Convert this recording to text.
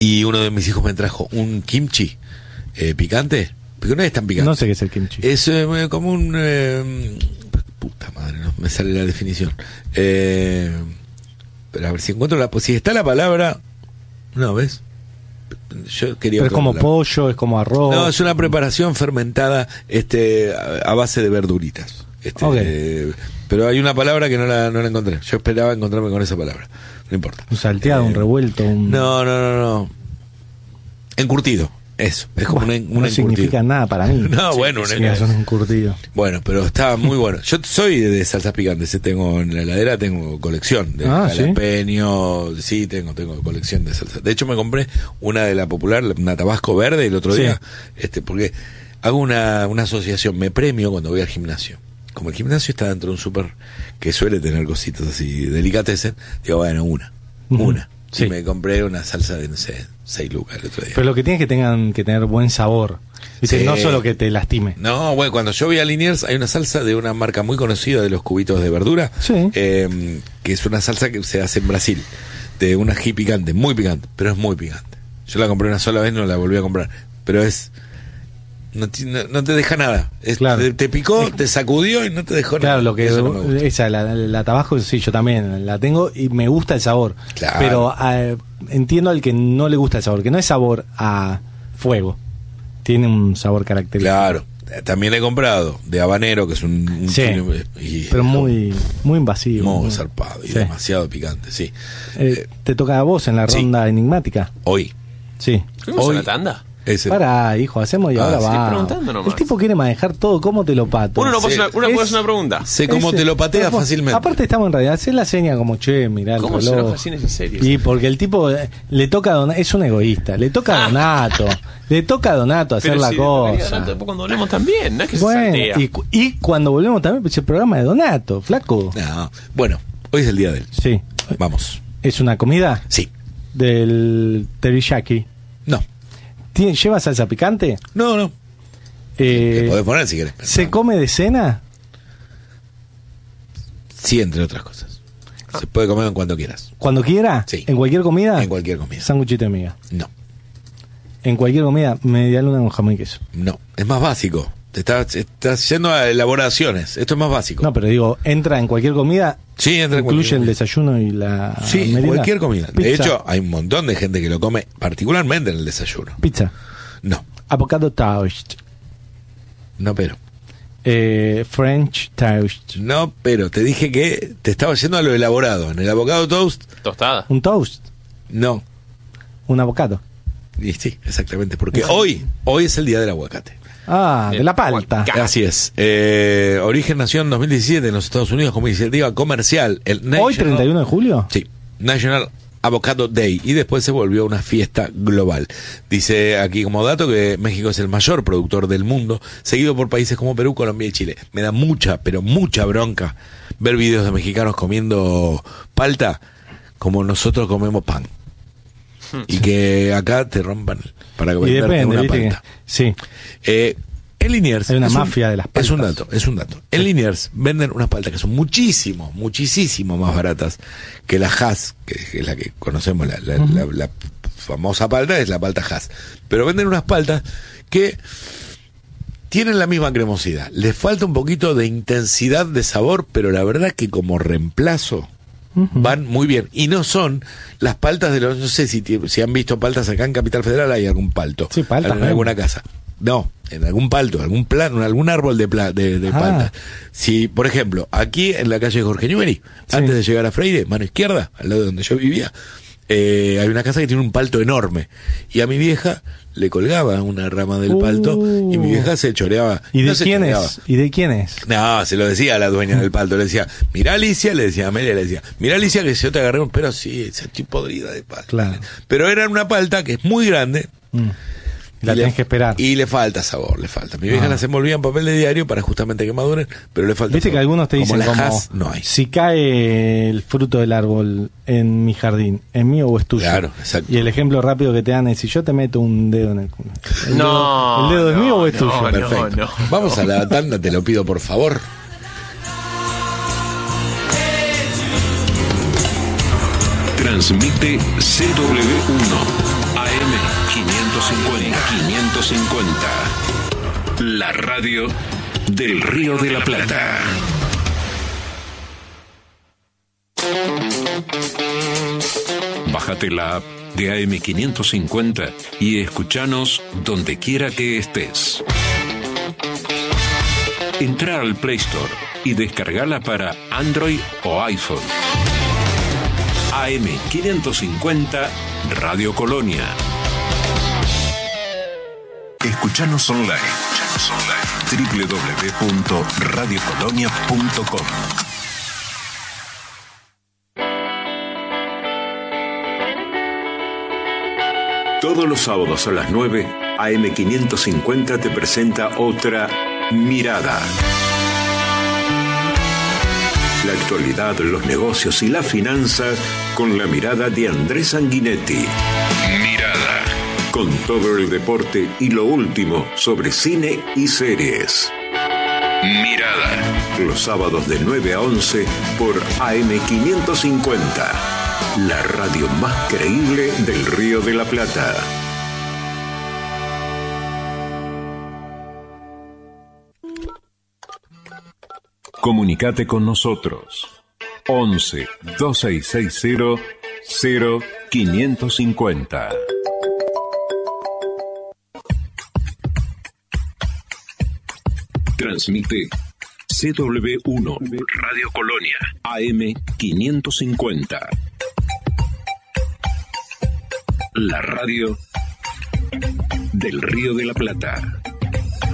Y uno de mis hijos me trajo un kimchi picante, porque no es tan picante. No sé qué es el kimchi. Es como un... puta madre, no me sale la definición. Pero a ver si encuentro si está la palabra... No, ¿ves? Yo quería... Pero es como pollo, es como arroz. No, es una preparación fermentada a base de verduritas. Okay. Pero hay una palabra que no la encontré. Yo esperaba encontrarme con esa palabra. No importa. Un salteado, un revuelto, un... No. Encurtido. Eso. Es como un no significa nada para mí. No, bueno, es un encurtido. Bueno, pero estaba muy bueno. Yo soy de salsas picantes. Tengo en la heladera, tengo colección de jalapeño. Sí, tengo colección de salsas. De hecho, me compré una de la popular, una Tabasco verde, el otro día. Porque hago una asociación. Me premio cuando voy al gimnasio. Como el gimnasio está dentro de un súper que suele tener cositas así, delicatessen, digo, bueno, una. Sí. Y me compré una salsa de, no sé, 6 lucas el otro día. Pero lo que tiene es que tener buen sabor. ¿Viste? Sí. No solo que te lastime. No, bueno, cuando yo voy a Liniers hay una salsa de una marca muy conocida de los cubitos de verdura, que es una salsa que se hace en Brasil, de un ají picante, muy picante, pero es muy picante. Yo la compré una sola vez, no la volví a comprar, pero es... No te deja nada. Claro. Te picó, te sacudió y no te dejó nada. Claro, lo que esa, la Tabasco, sí, yo también la tengo y me gusta el sabor. Claro. Pero entiendo al que no le gusta el sabor, que no es sabor a fuego. Tiene un sabor característico. Claro. También he comprado de habanero, que es un pero muy invasivo. Muy zarpado y demasiado picante, sí. Te toca a vos en la ronda enigmática. Hoy. Sí. ¿Hoy la tanda? Pará, hijo, hacemos y ahora va. Preguntando nomás. El tipo quiere manejar todo, ¿cómo te lo pato? Uno puede hacer una pregunta. Sé cómo te lo patea fácilmente. Aparte estamos en realidad, hace la seña como, che, mirá el ¿Cómo reloj. se enoja así en serio? Y porque el tipo le toca a Donato, es un egoísta, le toca a Donato, le toca a Donato hacer la cosa. Donato, cuando volvemos también, no es que se saltea. Y cuando volvemos también, pues el programa de Donato, flaco. No, bueno, hoy es el día de él. Sí. Vamos. ¿Es una comida? Sí. Del teriyaki. No. ¿Lleva salsa picante? No. Te podés poner si querés. ¿Se come de cena? Sí, entre otras cosas. Se puede comer en cuando quieras. ¿Cuando quiera? Sí. ¿En cualquier comida? En cualquier comida. ¿Sándwichito de miga? No. ¿En cualquier comida? Media luna con jamón y queso. No, es más básico. Estás yendo a elaboraciones. Esto es más básico. No, pero digo, ¿entra en cualquier comida? Sí, entra en ¿Incluye el desayuno y la merienda? En cualquier comida. Pizza. De hecho, hay un montón de gente que lo come, particularmente en el desayuno. ¿Pizza? No. ¿Avocado toast? No, pero. ¿French toast? No, pero te dije que te estaba yendo a lo elaborado. En el avocado toast. ¿Tostada? ¿Un toast? No. ¿Un avocado? Y sí, exactamente. Porque hoy es el día del aguacate. De la palta. Así es. Origen nació en 2017 en los Estados Unidos como iniciativa comercial. ¿Hoy, 31 de julio? Sí. National Avocado Day. Y después se volvió una fiesta global. Dice aquí como dato que México es el mayor productor del mundo, seguido por países como Perú, Colombia y Chile. Me da mucha bronca ver videos de mexicanos comiendo palta como nosotros comemos pan. Y que acá te rompan para venderte una palta. Sí. En Liniers hay una mafia de las paltas. Es un dato. En Liniers venden unas paltas que son muchísimo más baratas que la Hass, que es la que conocemos, la famosa palta es la palta Hass. Pero venden unas paltas que tienen la misma cremosidad. Les falta un poquito de intensidad de sabor, pero la verdad que como reemplazo van muy bien. Y no son las paltas de los... No sé si han visto paltas acá en Capital Federal, hay algún palto. Sí, paltas. En alguna casa. No, en algún palto, algún plano, algún árbol de paltas. Si, por ejemplo, aquí en la calle Jorge Newbery, antes de llegar a Freire, mano izquierda, al lado de donde yo vivía, hay una casa que tiene un palto enorme. Y a mi vieja le colgaba una rama del palto y mi vieja se choreaba. ¿Y de quién es? ¿Y de quién es? No, se lo decía a la dueña del palto. Le decía, mirá Alicia, le decía a Amelia, le decía, mirá Alicia que si yo te agarré pero sí, estoy podrida de palta. Claro. Pero era una palta que es muy grande. La tenés que esperar. Y le falta sabor, le falta. Mi vieja las envolvía en papel de diario para justamente que maduren, pero le falta. Viste sabor. Que algunos te dicen como no hay. Si cae el fruto del árbol en mi jardín, ¿es mío o es tuyo? Claro, exacto. Y el ejemplo rápido que te dan es si yo te meto un dedo en el culo. ¿El dedo es mío o es tuyo? Perfecto. No. Vamos a la tanda, te lo pido por favor. Transmite CW1 550. La radio del Río de la Plata. Bájate la app de AM550 y escuchanos donde quiera que estés. Entra al Play Store y descargala para Android o iPhone. AM550 Radio Colonia. Escuchanos online. www.radiocolonia.com. Todos los sábados a las 9, AM550 te presenta otra Mirada. La actualidad, los negocios y las finanzas con la mirada de Andrés Sanguinetti. Mirada. Con todo el deporte y lo último sobre cine y series. Mirada. Los sábados de 9 a 11 por AM550. La radio más creíble del Río de la Plata. Comunicate con nosotros. 11 2660 0550. Transmite CW1 Radio Colonia AM550. La radio del Río de la Plata.